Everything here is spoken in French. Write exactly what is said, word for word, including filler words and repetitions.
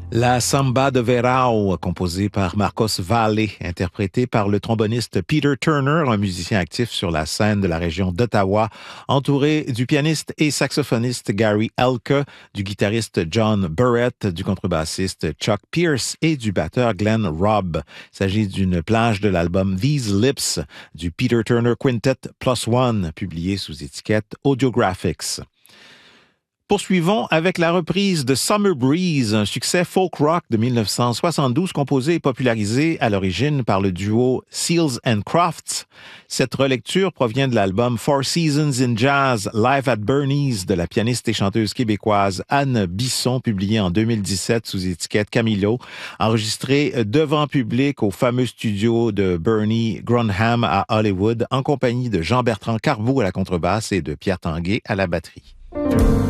La Samba de Verão, composée par Marcos Valle, interprétée par le tromboniste Peter Turner, un musicien actif sur la scène de la région d'Ottawa, entouré du pianiste et saxophoniste Gary Elke, du guitariste John Burrett, du contrebassiste Chuck Pierce et du batteur Glenn Robb. Il s'agit d'une plage de l'album These Lips du Peter Turner Quintet Plus One, publié sous étiquette Audiographics. Poursuivons avec la reprise de Summer Breeze, un succès folk rock de dix-neuf cent soixante-douze composé et popularisé à l'origine par le duo Seals and Crofts. Cette relecture provient de l'album Four Seasons in Jazz Live at Bernie's de la pianiste et chanteuse québécoise Anne Bisson, publié en deux mille dix-sept sous étiquette Camilo, enregistré devant public au fameux studio de Bernie Grunham à Hollywood en compagnie de Jean-Bertrand Carbeau à la contrebasse et de Pierre Tanguay à la batterie.